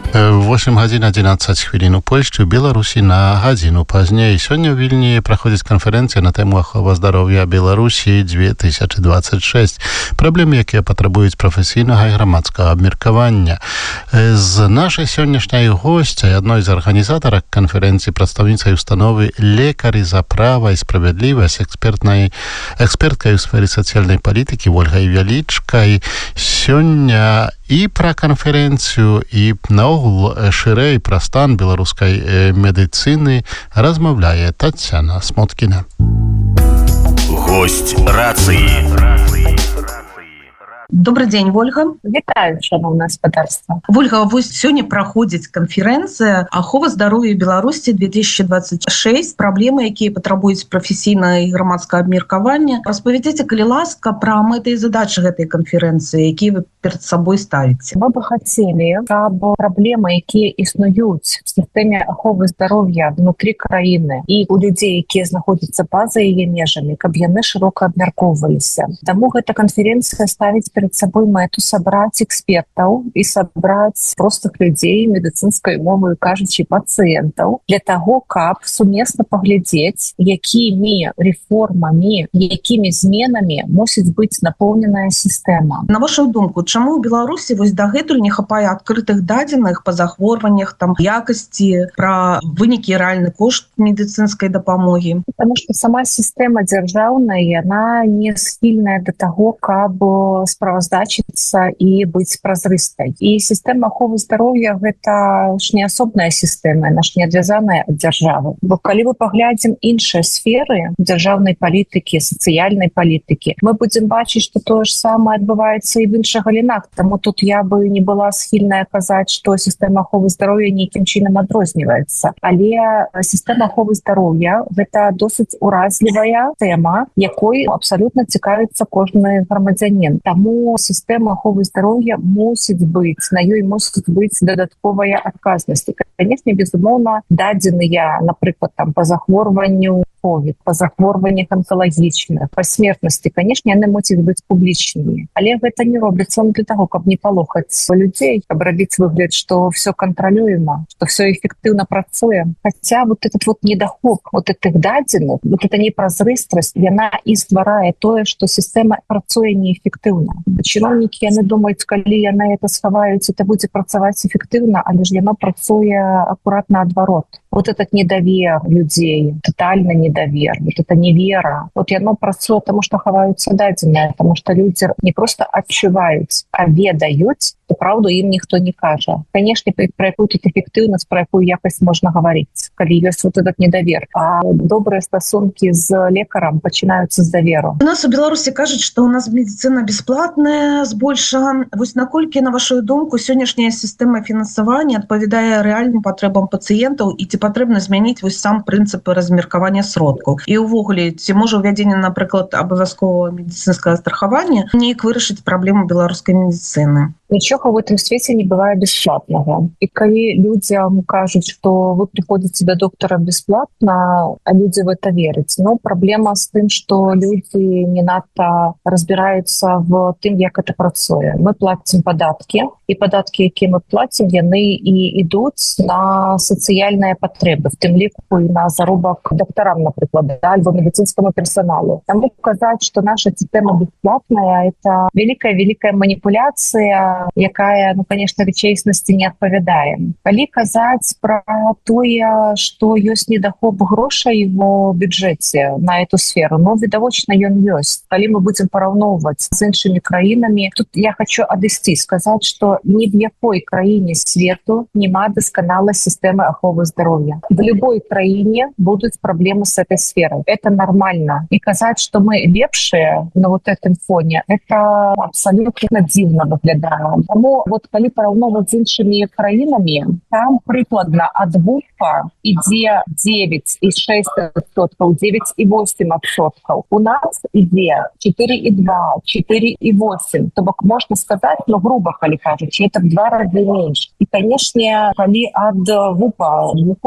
8 гадзін 11 хвілін у Польшчы, Беларусі на гадзіну пазней. Сёння ў Вільні праходзіць канферэнцыя на тэму аховы здароўя Беларусі 2026. Праблемы, якія патрабуюць прафесійнага і грамадскага абмеркавання. З нашай сённяшняй госцяй, адной з арганізатарак канферэнцыі, прадстаўніцай установы «Лекары за права і справядлівасць», эксперткай у сферы сацыяльнай палітыкі Ольгай Вялічкай. Сёння і пра канферэнцыю, і наогул шырэй пра стан беларускай медыцыны размаўляе Тацяна Смоткіна. Гость рацыі. Добрый день, Ольга. Вітаю, шановное господарство. Ольга, вось сёння праходзіць канферэнцыя «Ахова здароўя Беларусі 2026. Праблемы, якія патрабуюць прафесійнага і грамадскага абмеркавання». Распавядзіце, калі ласка, пра мэты і задачы гэтай канферэнцыі, якія вы перад сабой ставіце. Мы бы хотели, каб праблемы, якія існуюць в сістэме аховы здароўя внутрі краіны і у людзей, якія знаходзяцца па-за яе межамі, каб яны шырока абмяркоўваліся. Таму гэта канферэнцыя ставіць перед собой мэту сабраць экспертаў і сабраць простых людзей, медыцынскай мовай кажучы, пацыентаў, для таго, каб сумесна паглядзець, якімі рэформамі, якімі зменамі мусіць быць напоўненая сістэма. На вашу думку, чаму ў Беларусі вось дагэтуль не хапае адкрытых дадзеных па захворваннях, там якасці, пра вынікі, рэальны кошт медыцынскай дапамогі? Потому что сама сістэма дзяржаўная, яна не схільная да таго, каб справаздачыцца і быць празрыстай. І сістэма аховы здароўя гэта ж не асобная сістэма, яна ж не адвязаная ад дзяржавы. Бо калі мы паглядзім іншыя сферы дзяржаўнай палітыкі, сацыяльнай палітыкі, мы будзем бачыць, што тое ж самае адбываецца і в іншых галінах. Таму тут я бы не была схільная казаць, што сістэма аховы здароўя нейкім чынам адрозніваецца. Але сістэма аховы здароўя гэта досыць уразлівая тэма, якой абсалютна цікавіцца кожны грамадзянін. Таму сістэма аховы здароўя мусіць быць, на ёй мусіць быць дадатковая адказнасць. Канешне, безумоўна, дадзеныя, напрыклад, там па захворванню COVID, па захворваннях онкалагічных, па смертнасці, канешне, яны мусяць быць публічнымі. Але гэта не робіцца для таго, каб не палохаць людзей, каб рабіць выгляд, што все кантралюема, што все эфектыўна працуе. Хаця вот этот вот недахоп вот этих дадзеных, вот эта непразрыстрасць, яна і стварае тое, што сістэма працуе неэфектыўна. Чыноўнікі, яны думаюць, калі яны это схаваюць, это будзе працаваць эфектыўна, але ж яно працуе акурат наадварот. Вот этот недовер людей, тотальный недовер, вот эта невера, вот яно працуе, потому что хаваюцца дадзеныя, потому что люди не просто адчуваюць, а ведаюць, то правду им никто не кажа. Конечно, про якую тут эффективность, про якую якость можно говорить, калі ёсць вот этот недовер. А добрые стасунки з лекарам пачинаюцца з даверу. У нас у Беларусі кажуць, што у нас медицина бесплатная збольшага. Вось наколькі, на вашу думку, сённяшняя сістэма фінансавання адпавядае рэальным патрэбам пацыентаў і ці патрэбна змяніць вось сам прынцыпы размеркавання сродкаў? І ўвогуле, ці можа ўвядзенне, напрыклад, абавязковага медыцынскага страхавання неяк вырашыць праблему беларускай медыцыны? Нічога в этом свеце не бывае бесплатнага. І калі людзям кажуць, што вы прыходзіце да доктара бесплатна, а людзі в это вераць. Но праблема з тым, што людзі не надта разбіраюцца в тым, як это працуе. Мы плацім падаткі, і падаткі, якія мы плацім, яны і ідуць на сацыяльныя патрэбы, в тым ліку і на заробак дактарам, напрыклад, альбо медыцынскаму персоналу. Таму казаць, што наша сістэма бесплатная, это великая маніпуляцыя, якая, ну, конечно, рэчаіснасці не адпавядае. Калі казаць пра тое, што ёсць недахоп грошай во бюджэце на эту сферу, ну, відавочна ён ёсць. Калі мы будзем параўноўваць з іншымі краінамі, тут я хочу адысці, сказаць, што ні в якой краіне свету нема дасканалай сістэмы аховы здароўя. В любой краіне будуць праблемы с этой сферой. Это нормально. И казаць, што мы лепшыя на вот этом фоне, это абсолютно дзіўна выглядае. Таму вот калі параўноўваць з іншымі краінамі, там прыкладна ад ВУПа ідзе 9,6%, 9,8%. У нас ідзе 4,2, 4,8. То бок можна сказаць, ну, грубо калі кажучи, это в 2 разы менш. І, канешне, калі ад ВУПа выходзіць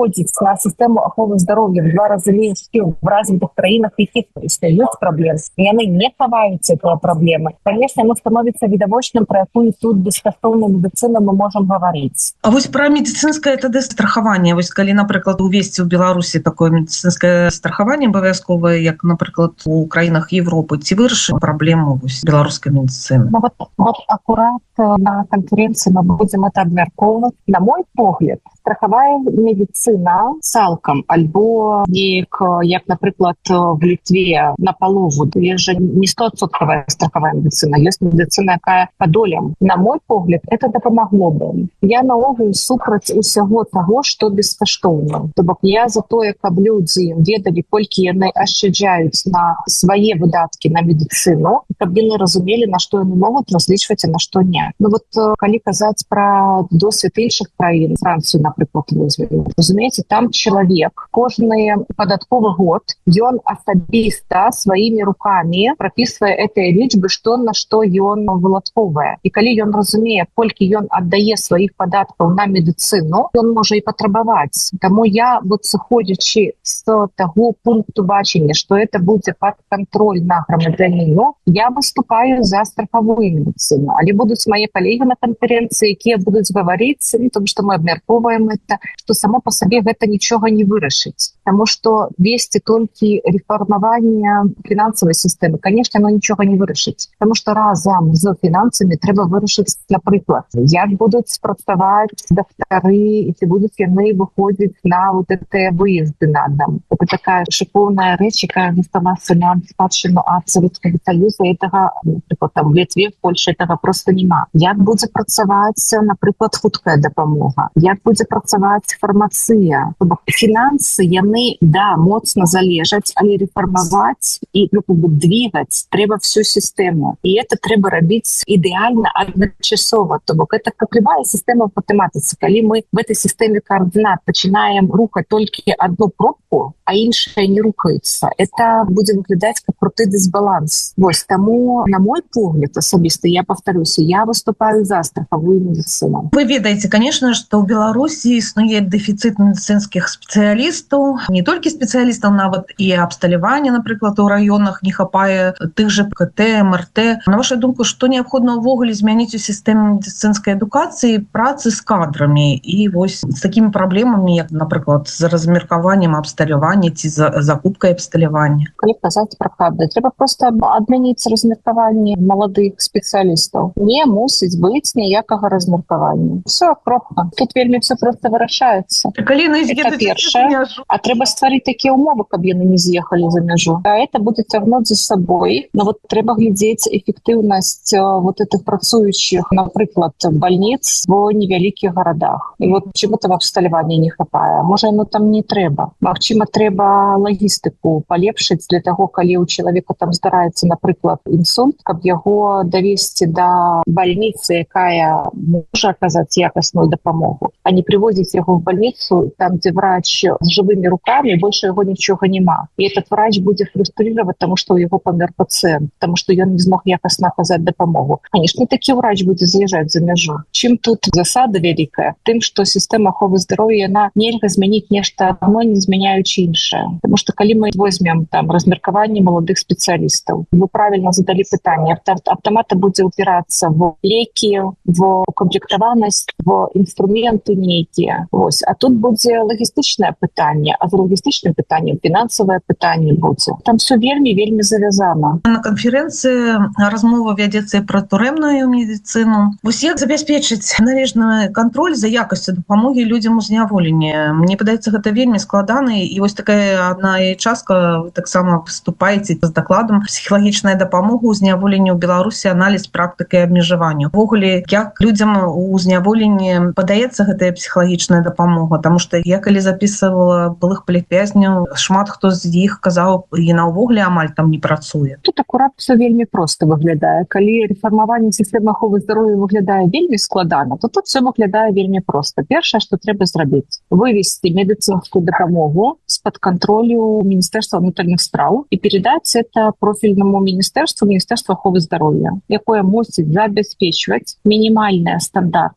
выходзіць на сістэму аховы здароўя в 2 разы менш, чым в развітых краінах, якіх ёсць праблемы. Яны не хаваюць гэтыя праблемы. Конечно, мы становіцца відавочным, про якую тут бескаштоўную медыцыну мы можем гаварыць. А вось пра медыцынскае тады страхаванне, вось калі, напрыклад, увесці ў Беларусі такое медыцынскае страхаванне абавязковае, як, напрыклад, у краінах Европы, ці вырашыць праблему вось беларускай медыцыны? Ну, вот акурат на конференции мы будем это обмяркоўваць. На мой погляд, страхавая медицина цалкам альбо як, напрыклад, в Літве на палову, есть же не 100% страхавая медицина, есть медицина, якая по долям. На мой погляд, это дапамагло бы. Я наогул супраць усяго того, что бескаштоўна. То бок я за тое, каб людзі ведалі, колькі яны ашчаджаюць на свае выдаткі на медицину, каб яны разумелі, на што яны могуць разлічваць, а на што не. Ну вот калі казаць пра досвед іншых краін, Францыю, напрыклад, возьмем, разумееце, там чалавек кожны падатковы год ён асабіста сваімі рукамі прапісвае гэтыя лічбы, што на што ён выладковае. І калі ён разумее, колькі ён аддае сваіх падаткаў на медыцыну, ён можа і патрабаваць. Таму я, вот сыходзячы з таго пункту бачення, што это будзе пад кантроль на грамадзяніну, я выступаю за страхавую медыцыну. Але будуць мои коллеги на конференции, якія будуць гаварыць, тому что мы абмяркоўваем это, что само по себе гэта нічога не вырашыць. Потому что весці толькі реформаванне фінансавай сістэмы, конечно, оно нічога не вырашыць. Потому что разам з фінансамі трэба вырашыць, напрыклад, як будуць працаваць доктары, і ці будуць яны выходзіць на вот гэтыя выезды на дом. Это такая шыкоўная рэч, якая засталася нам спадчыну ад Савецкага Саюза. Этого, напрыклад, там в Літве, в Польше этого просто нема. Як будзе працаваць, напрыклад, хуткая дапамога, як будзе працаваць фармацыя. Фінансы, яны, да, моцна залежаць, але рэфармаваць і двигаць трэба всю сістэму. І это трэба рабіць ідэальна адначасова. То бок это как любая сістэма в матэматыцы. Калі мы в этой сістэме координат пачынаем рухаць толькі одну кропку, а іншая не рухаецца, это будзе выглядаць как круты дисбаланс. Вось, таму, на мой погляд, асабіста, я повторюсь, я выступаю за страховую медицину. Вы ведаете, конечно, что в Беларуси існуе дефицит медицинских специалистов, не только специалистов, нават и абсталявання, напрыклад, у районах не хапае тых же КТ, МРТ. На вашу думку, что необходимо увогуле змяніць у системе медицинской эдукации, працы с кадрами и вось с такими проблемами, як, напрыклад, з размеркаваннем абсталявання ці закупкой абсталявання? Калі казаць про кадры, трэба просто адмяніць размеркаванне маладых спецыялістаў. Не мусіць быць ніякага размеркавання. Все, кропка. Тут вельмі все просто вырашаецца. Это першае. А трэба стварыць такія умовы, каб яны не з'ехалі за мяжу. А это будет цягнуць за сабой. Но вот трэба глядзець эффектыўнасць вот этих працуючых, напрыклад, больниц в невялікіх гарадах. І вот чему-то в абсталяванні не хапае. Можа, яно там не трэба. Магчыма, трэба лагістыку палепшыць для того, калі у чалавека там здараецца, напрыклад, інсульт, каб яго давесці до больницы, якая можа аказаць якасную дапамогу, а не привозіць яго в больницу, там, где врач с живыми руками, больше его ничего нема. И этот врач будет фрустрировать, потому что у его помер пациент, потому что он не смог якасно оказать дапамогу. Конечно, такі врач будет заезжать за мяжу. Чим тут засада великая? Тым, что система аховы здароўя, она нельга змяніць нешта одно, не змяняючи іншае. Потому что калі мы возьмем там размеркаванне молодых специалистов, вы правильно задали пытанне, автомата будзе упираться в лекі, в укомплектаванасць, в инструменты нейкія. Вось. А тут будзе лагістычнае пытанне, а за лагістычным пытаннем фінансавае пытанне будзе. Там все вельмі завязано. На конференции размова вядзецца про турэмную медицину. Вось як забяспечыць належны контроль за якасцю дапамогі людзям у зняволенні? Мне падаецца, гэта вельмі складана, і вось такая одна частка, вы таксама выступаеце з дакладам псіхалагічная дапамога ў зняволенні ў Беларусі, аналіз практыкі абмежавання. Увогуле, як людзям у зняволенні падаецца гэтая псіхалагічная дапамога? Таму што я калі записывала былых палітвязняў, шмат хто з іх казаў, яна ўвогуле амаль там не працуе. Тут акурат все вельмі проста выглядае. Калі рэфармаванне сістэмы аховы здароўя выглядае вельмі складана, то тут все выглядае вельмі проста. Першае, што трэба зрабіць, вывесці медыцынскую дапамогу з-пад кантролю Міністэрства внутренних справ і передаць это профільнаму Міністэрству аховы здароўя, якое мусіць забяспечваць мінімальныя стандарты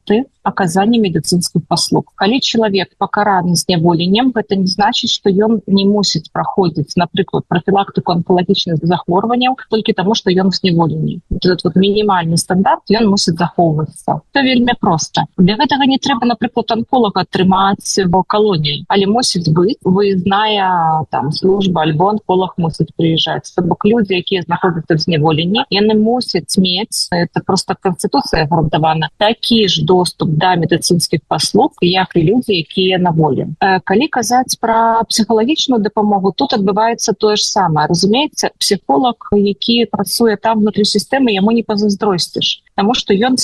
оказания медицинских послуг. Калі человек покараны зняволеннем, это не значит, что он не мусіць проходить, например, профилактику онкологичных захворваний только потому, что он в зняволении. Вот этот вот минимальный стандарт, он мусіць захоўвацца. Это вельми просто. Для этого не треба, например, онколога трымаць в колонии, але мусіць быць выездная там служба, альбо онколог мусіць приезжать. Бок люди, якія знаходзяцца в зняволенні, яны мусяць мець, это просто конституция гарантавана, такі ж доступ до медицинских послуг, як і люди, якія на волі. Калі казаць про психологічную дапамогу, тут адбываецца тое ж самае. Разумеется, психолог, які працуе там внутри системы, яму не позаздросціш, потому что ён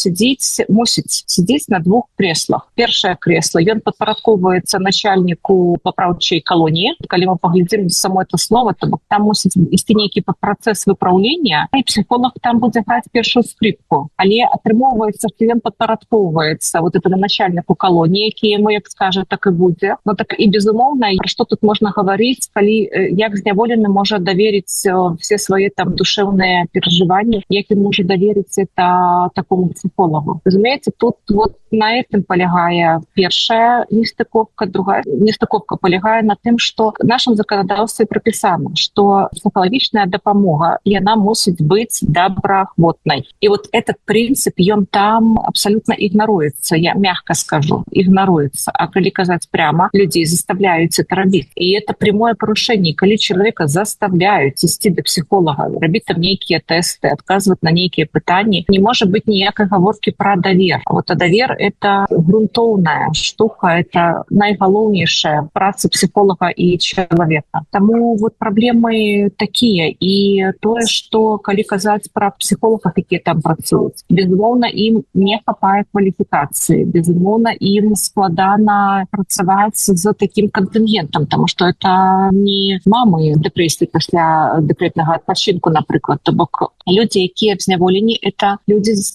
мусіць сидеть на двух креслах. Першае кресло, ён падпарадкоўваецца начальнику папраўчай колонии. Калі мы поглядзім само это слово, то там мусіць ісці нейкі працэс выпраўлення, і психолог там будзе граць першую скрипку. Але атрымоўваецца, што ён падпарадкоўваецца вот этому начальнику колонии, які яму як скажа, так і будзе. Ну так і безумоўна, про што тут можна гаварыць, калі як зняволены можа даверыць все свои там душевные переживания, як ён можа даверыць это такому психологу. Разумеется, тут вот на этом полягае першая нестыковка, другая нестыковка полягае на тым, што в нашем законодаўстве прописано, что психологичная дапамога, яна мусіць быць добраахвотнай. И вот этот принцип, ён там абсолютно игноруется, я мягко скажу, игноруется. А калі казаць прямо, людей заставляют это рабіць. И это прямое порушение. Калі человека заставляют ісці до психолога, рабіць там нейкія тесты, отказывать на нейкія пытанні, не может быть ніякай гаворкі про давер. А вот давер — это грунтоўная штука, это найгалоўнейшая праца психолога и человека. Тому вот проблемы такие. И то, что калі казаць про психологов, якія там працуюць, безумоўна, им не хапае квалификации, безумоўна, им складана працаваць з таким контингентом, потому что это не мамы депрессии пасля декретного адпачынку, например. То бок люди, якія в зняволенні, это люди с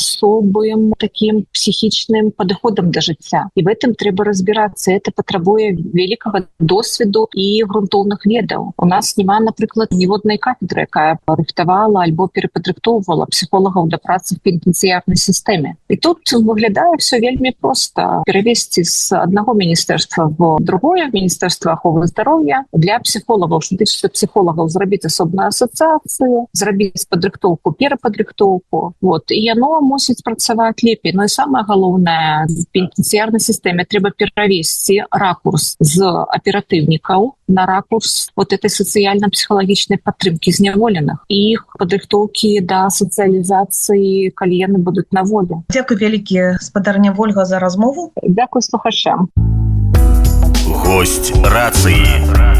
особым таким психичным подходом до жыцця. И в этом трэба разбираться. Это потребуе великого досведу и грунтоўных ведаў. У нас нема, например, ніводнай кафедры, якая рыхтавала альбо перападрыхтоўвала психологов до працы в пенитенциарной системе. И тут выглядае все вельми просто. Перевести с одного министерства в другое, в Министерство оховы здоровья, для психологов, что тычыцца психологов, зрабіць асобную ассоциацию, зрабіць падрыхтоўку, перападрыхтоўку. Вот. И яно мусіць працаваць лепей. Но и самое главное, в пенитенциарной системе трэба перавесці ракурс з аперативников на ракурс вот этой социально-психологичной падтрымки зняволеных и их падрыхтоўки до социализации, калі яны будут на воле. Дякую вялікі, спадарня Вольга, за размову. Дякую слухачам. Гость рацыі.